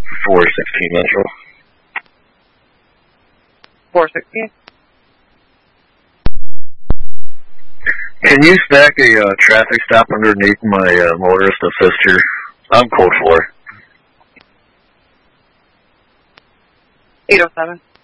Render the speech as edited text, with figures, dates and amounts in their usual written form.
416 Metro. 416. Can you stack a traffic stop underneath my motorist assist here? I'm code 4. 807.